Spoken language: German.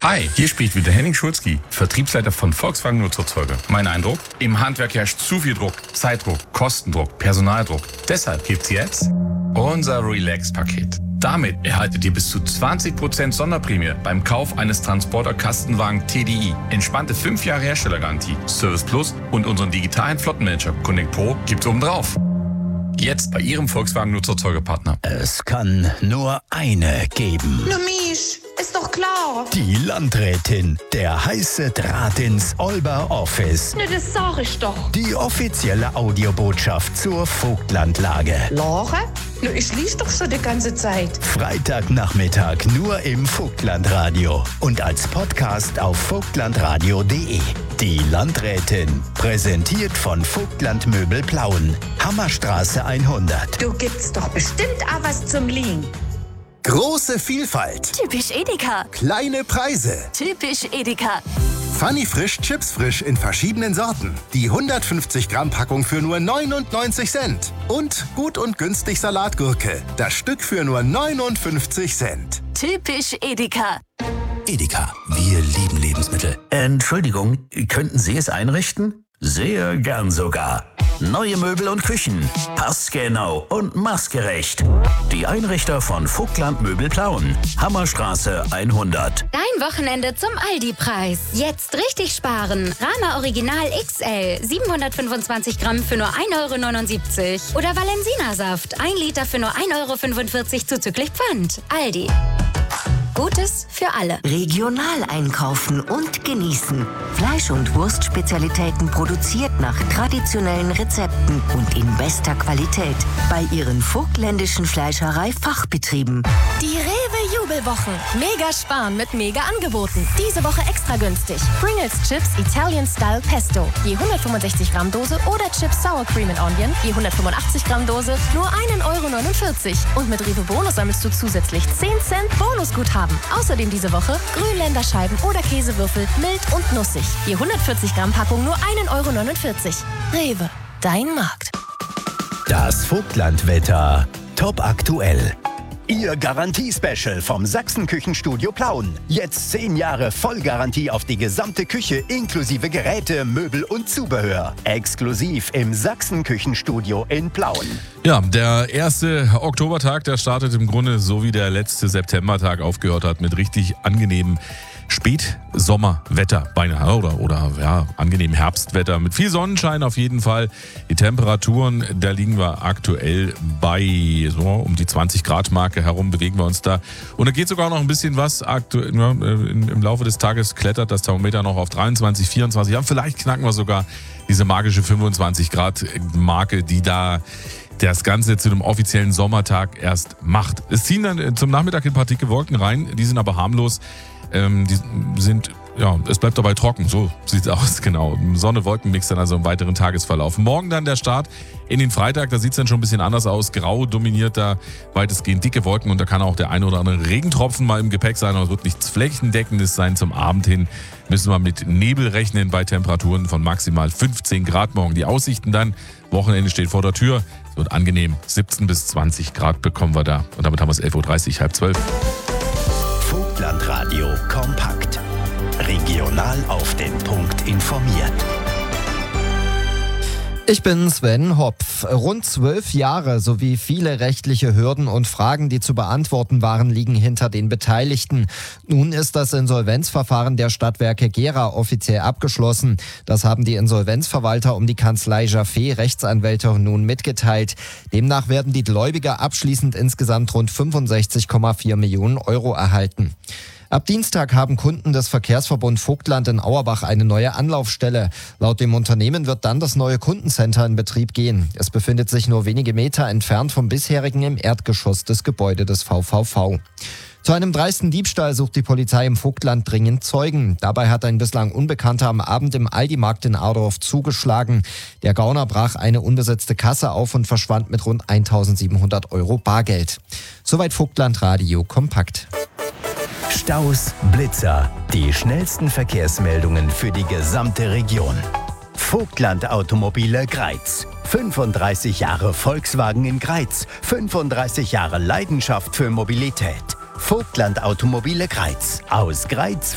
Hi, hier spricht wieder Henning Schulzki, Vertriebsleiter von Volkswagen Nutzfahrzeuge. Mein Eindruck? Im Handwerk herrscht zu viel Druck, Zeitdruck, Kostendruck, Personaldruck. Deshalb gibt's jetzt unser Relax-Paket. Damit erhaltet ihr bis zu 20% Sonderprämie beim Kauf eines Transporter-Kastenwagen TDI. Entspannte 5 Jahre Herstellergarantie, Service Plus und unseren digitalen Flottenmanager Connect Pro gibt's obendrauf. Jetzt bei Ihrem Volkswagen Nutzfahrzeugepartner. Es kann nur eine geben. Na Misch, ist doch klar. Die Landrätin, der heiße Draht ins Olber Office. Na, das sag ich doch. Die offizielle Audiobotschaft zur Vogtlandlage. Lore? Na, ich lies doch schon die ganze Zeit. Freitagnachmittag nur im Vogtlandradio und als Podcast auf vogtlandradio.de. Die Landrätin, präsentiert von Vogtland Möbel Plauen, Hammerstraße 100. Du gibt's doch bestimmt auch was zum Liegen. Große Vielfalt. Typisch Edeka. Kleine Preise. Typisch Edeka. Funny Frisch, Chips frisch in verschiedenen Sorten. Die 150 Gramm Packung für nur 99 Cent. Und gut und günstig Salatgurke. Das Stück für nur 59 Cent. Typisch Edeka. Edeka, wir lieben Lebensmittel. Entschuldigung, könnten Sie es einrichten? Sehr gern sogar. Neue Möbel und Küchen. Passgenau und maßgerecht. Die Einrichter von Vogtland Möbel Plauen. Hammerstraße 100. Dein Wochenende zum Aldi-Preis. Jetzt richtig sparen. Rama Original XL 725 Gramm für nur 1,79 € Oder Valensina-Saft 1 Liter für nur 1,45 € zuzüglich Pfand. Aldi. Gutes für alle. Regional einkaufen und genießen. Fleisch- und Wurstspezialitäten produziert nach traditionellen Rezepten und in bester Qualität. Bei Ihren vogtländischen Fleischerei-Fachbetrieben. Die Rewe-Jubelwochen. Mega sparen mit mega Angeboten. Diese Woche extra günstig. Pringles Chips Italian Style Pesto. Je 165 Gramm Dose oder Chips Sour Cream and Onion. Je 185 Gramm Dose nur 1,49 €. Und mit Rewe Bonus sammelst du zusätzlich 10 Cent Bonusguthaben. Außerdem diese Woche Grünländerscheiben oder Käsewürfel, mild und nussig. Je 140 Gramm Packung nur 1,49 €. Rewe, dein Markt. Das Vogtlandwetter. Top aktuell. Ihr Garantie-Special vom Sachsen-Küchenstudio Plauen. Jetzt 10 Jahre Vollgarantie auf die gesamte Küche inklusive Geräte, Möbel und Zubehör. Exklusiv im Sachsen-Küchenstudio in Plauen. Ja, der erste Oktobertag, der startet im Grunde so wie der letzte Septembertag aufgehört hat, mit richtig angenehmen Spätsommerwetter beinahe oder ja, angenehm Herbstwetter mit viel Sonnenschein auf jeden Fall. Die Temperaturen, da liegen wir aktuell bei so um die 20 Grad Marke herum, bewegen wir uns da. Und da geht sogar noch ein bisschen was. Im Laufe des Tages klettert das Thermometer noch auf 23, 24. Ja, vielleicht knacken wir sogar diese magische 25 Grad Marke, die da das Ganze zu einem offiziellen Sommertag erst macht. Es ziehen dann zum Nachmittag ein paar dicke Wolken rein, die sind aber harmlos. Es bleibt dabei trocken, so sieht's aus, genau. Sonne-Wolken-Mix dann also im weiteren Tagesverlauf. Morgen dann der Start in den Freitag, da sieht's dann schon ein bisschen anders aus. Grau dominiert da weitestgehend dicke Wolken und da kann auch der ein oder andere Regentropfen mal im Gepäck sein, aber es wird nichts Flächendeckendes sein. Zum Abend hin müssen wir mit Nebel rechnen bei Temperaturen von maximal 15 Grad morgen. Die Aussichten dann, Wochenende steht vor der Tür, es wird angenehm, 17 bis 20 Grad bekommen wir da. Und damit haben wir es 11.30 Uhr, halb 12. Vogtlandradio kompakt. Regional auf den Punkt informiert. Ich bin Sven Hopf. Rund 12 Jahre sowie viele rechtliche Hürden und Fragen, die zu beantworten waren, liegen hinter den Beteiligten. Nun ist das Insolvenzverfahren der Stadtwerke Gera offiziell abgeschlossen. Das haben die Insolvenzverwalter um die Kanzlei Jaffe Rechtsanwälte nun mitgeteilt. Demnach werden die Gläubiger abschließend insgesamt rund 65,4 Millionen € erhalten. Ab Dienstag haben Kunden des Verkehrsverbund Vogtland in Auerbach eine neue Anlaufstelle. Laut dem Unternehmen wird dann das neue Kundencenter in Betrieb gehen. Es befindet sich nur wenige Meter entfernt vom bisherigen im Erdgeschoss des Gebäudes des VVV. Zu einem dreisten Diebstahl sucht die Polizei im Vogtland dringend Zeugen. Dabei hat ein bislang Unbekannter am Abend im Aldi-Markt in Adorf zugeschlagen. Der Gauner brach eine unbesetzte Kasse auf und verschwand mit rund 1.700 € Bargeld. Soweit Vogtland Radio kompakt. Staus, Blitzer, die schnellsten Verkehrsmeldungen für die gesamte Region. Vogtland Automobile Greiz. 35 Jahre Volkswagen in Greiz. 35 Jahre Leidenschaft für Mobilität. Vogtland Automobile Greiz. Aus Greiz